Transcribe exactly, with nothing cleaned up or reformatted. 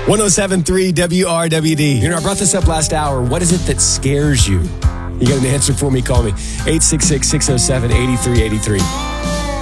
one oh seven point three W R W D. You know, I brought this up last hour. What is it that scares you? You got an answer for me? Call me. eight six six, six oh seven, eight three eight three.